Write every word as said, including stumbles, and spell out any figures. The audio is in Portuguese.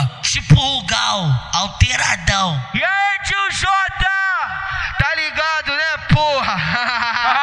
Tipo o Gal, alteradão. E aí, tio J,